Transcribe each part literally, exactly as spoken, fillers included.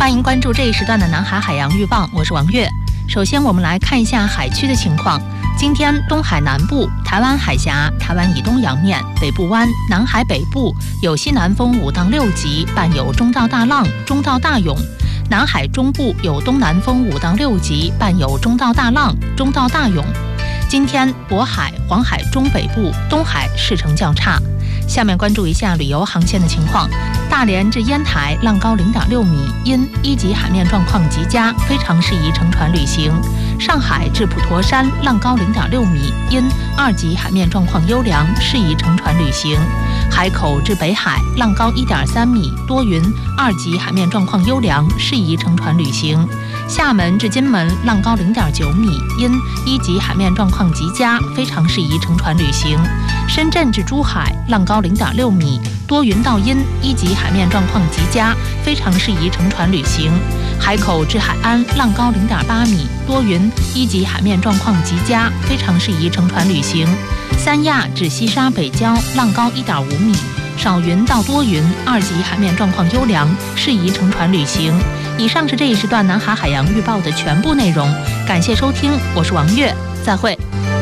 欢迎关注这一时段的南海海洋预报，我是王悦。首先，我们来看一下海区的情况。今天东海南部、台湾海峡、台湾以东洋面、北部湾、南海北部有西南风五到六级，伴有中到大浪、中到大涌；南海中部有东南风五到六级，伴有中到大浪、中到大涌。今天渤海、黄海中北部、东海势成较差。下面关注一下旅游航线的情况。大连至烟台浪高零点六米，因一级海面状况极佳，非常适宜乘船旅行。上海至普陀山浪高零点六米，因二级海面状况优良，适宜乘船旅行。海口至北海浪高一点三米，多云，二级海面状况优良，适宜乘船旅行。厦门至金门浪高零点九米，因一级海面状况极佳，非常适宜乘船旅行。深圳至珠海浪高零点六米，多云到阴，一级海面状况极佳，非常适宜乘船旅行。海口至海安浪高零点八米，多云，一级海面状况极佳，非常适宜乘船旅行。三亚至西沙北礁浪高一点五米，少云到多云，二级海面状况优良，适宜乘船旅行。以上是这一时段南海海洋预报的全部内容，感谢收听，我是王悦，再会。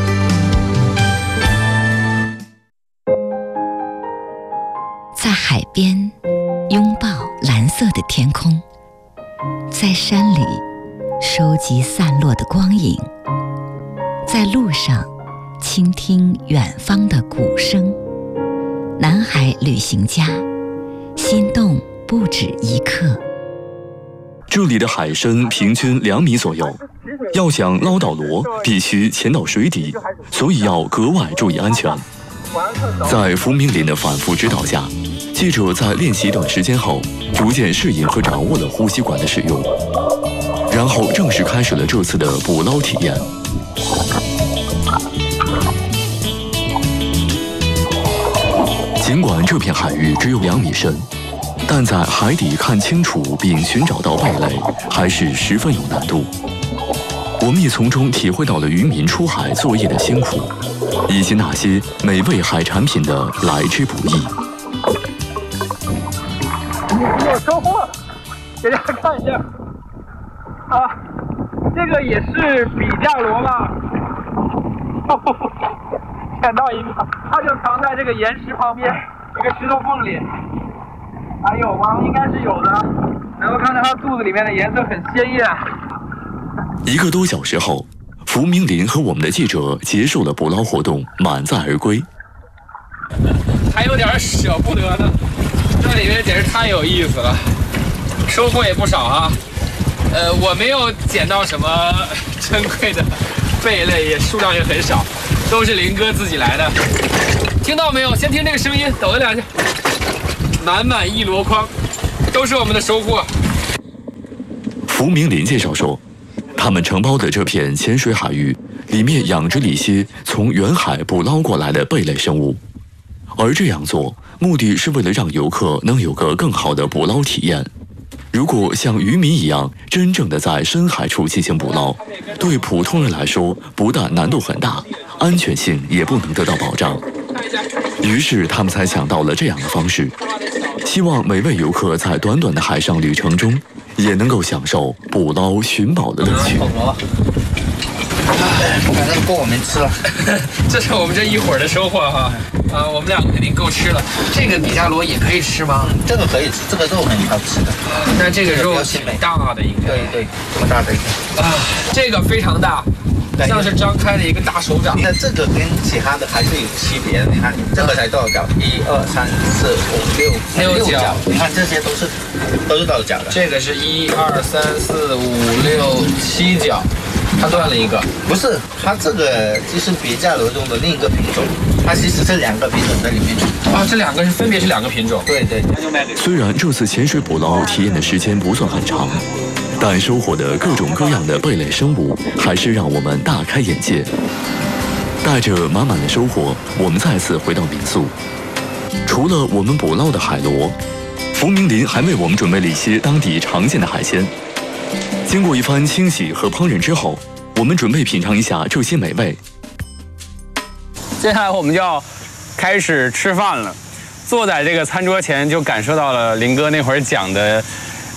在海边拥抱蓝色的天空，在山里收集散落的光影，在路上倾听远方的鼓声。南海旅行家，心动不止一刻。 这里的海深平均两米左右，要想捞到螺，必须潜到水底，所以要格外注意安全。在伏明林的反复指导下，记者在练习一段时间后，逐渐适应和掌握了呼吸管的使用，然后正式开始了这次的捕捞体验。尽管这片海域只有两米深，但在海底看清楚并寻找到贝类，还是十分有难度。我们也从中体会到了渔民出海作业的辛苦，以及那些美味海产品的来之不易。 有收获，给大家看一下啊，这个也是比价螺吧？捡到一个，它就藏在这个岩石旁边一个石头缝里。还有吗？应该是有的，能够看到它肚子里面的颜色很鲜艳。 一个多小时后，伏明林和我们的记者结束了捕捞活动，满载而归。 还有点舍不得呢，这里面简直太有意思了，收获也不少啊。呃，我没有捡到什么珍贵的贝类，也数量也很少，都是林哥自己来的。听到没有？先听这个声音，抖了两下。满满一箩筐，都是我们的收获。 伏明林介绍说，他们承包的这片浅水海域里面养殖了一些从远海捕捞过来的贝类生物，而这样做目的是为了让游客能有个更好的捕捞体验。如果像渔民一样真正的在深海处进行捕捞，对普通人来说不但难度很大，安全性也不能得到保障。于是他们才想到了这样的方式，希望每位游客在短短的海上旅程中也能够享受捕捞寻宝的乐趣。 反正够我们吃了， 这是我们这一会儿的收获哈。啊，我们两个肯定够吃了。这个比价螺也可以吃吗？ 这个可以吃，这个肉很好吃的。 那这个肉挺大的，应该。 对对，这么大的一个。 啊，这个非常大，像是张开了一个大手掌。 那这个跟其他的还是有区别的。你看，这个才多少角？一二三四五六六角。 你看这些都是都是多少角的？ 这个是一二三四五六七角。它断了一个， 不是，它这个就是比价螺中的另一个品种，它其实是两个品种在里面。 啊，这两个是分别是两个品种。 对对。 虽然这次潜水捕捞体验的时间不算很长，但收获的各种各样的贝类生物还是让我们大开眼界。带着满满的收获，我们再次回到民宿。除了我们捕捞的海螺，伏明林还为我们准备了一些当地常见的海鲜。经过一番清洗和烹饪之后，我们准备品尝一下这些美味。 接下来我们就要开始吃饭了。坐在这个餐桌前，就感受到了林哥那会儿讲的，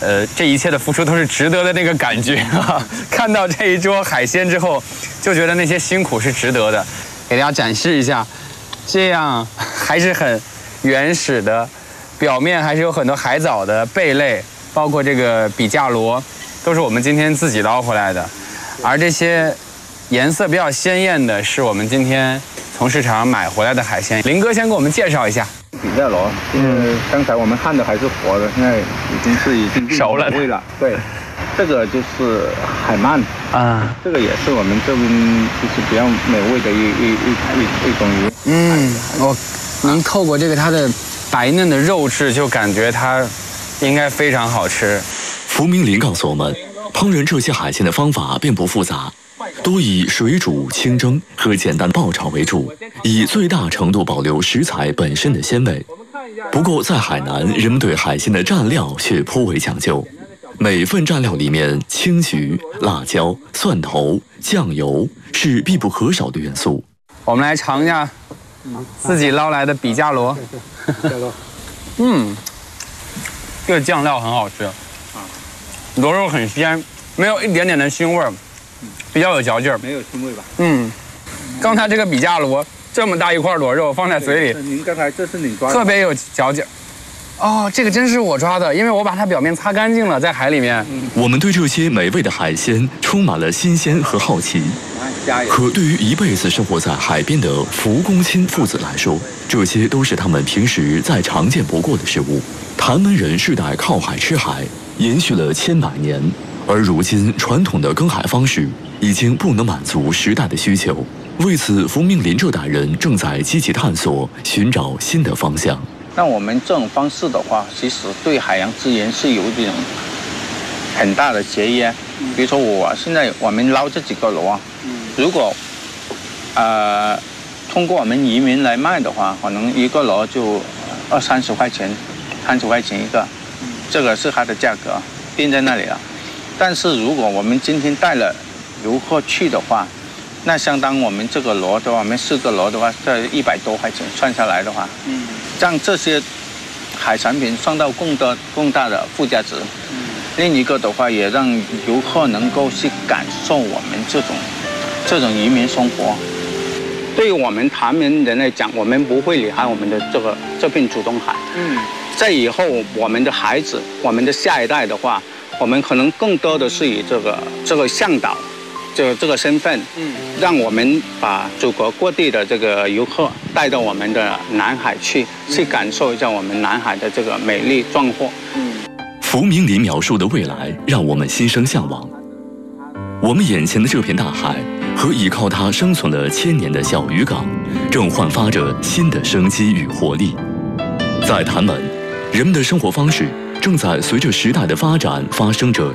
呃，这一切的付出都是值得的那个感觉啊！看到这一桌海鲜之后，就觉得那些辛苦是值得的。给大家展示一下，这样还是很原始的，表面还是有很多海藻的贝类，包括这个比价螺，都是我们今天自己捞回来的。而这些颜色比较鲜艳的，是我们今天从市场买回来的海鲜。林哥先给我们介绍一下。 比价螺，嗯，刚才我们看的还是活的，现在已经是已经熟了味了。对，这个就是海鳗啊， 这个也是我们这边就是比较美味的一一一一一种鱼。 嗯，我能透过这个它的白嫩的肉质，就感觉它应该非常好吃。 福明林告诉我们，烹饪这些海鲜的方法并不复杂，多以水煮、清蒸和简单爆炒为主，以最大程度保留食材本身的鲜味。不过，在海南，人们对海鲜的蘸料却颇为讲究，每份蘸料里面，青桔、辣椒、蒜头、酱油是必不可少的元素。 我们来尝一下自己捞来的比价螺。嗯，这个酱料很好吃，螺肉很鲜，没有一点点的腥味儿，比较有嚼劲儿。 没有腥味吧？ 嗯，刚才这个比价螺这么大一块螺肉放在嘴里， 您刚才这是你抓的， 特别有嚼劲儿。哦，这个真是我抓的，因为我把它表面擦干净了，在海里面。 我们对这些美味的海鲜充满了新鲜和好奇。可对于一辈子生活在海边的福公亲父子来说，这些都是他们平时再常见不过的事物。谭门人世代靠海吃海，延续了千百年，而如今传统的耕海方式已经不能满足时代的需求。为此，福明林这代人正在积极探索，寻找新的方向。 那我们这种方式的话，其实对海洋资源是有一种很大的节约。比如说我现在我们捞这几个螺，如果呃通过我们渔民来卖的话，可能一个螺就二三十块钱，三十块钱一个，这个是它的价格定在那里了。但是如果我们今天带了游客去的话，那相当我们这个螺的话，我们四个螺的话，这一百多块钱算下来的话，嗯，让这些海产品创造更多更大的附加值。嗯，另一个的话，也让游客能够去感受我们这种这种渔民生活。对于我们谭门人来讲，我们不会离开我们的这个这片主动海。嗯，在以后我们的孩子，我们的下一代的话，我们可能更多的是以这个这个向导。这个这个身份，嗯，让我们把祖国各地的这个游客带到我们的南海去，去感受一下我们南海的这个美丽壮阔。嗯， 福明林描述的未来让我们心生向往。我们眼前的这片大海和依靠它生存了千年的小渔港，正焕发着新的生机与活力。在谭门，人们的生活方式正在随着时代的发展发生着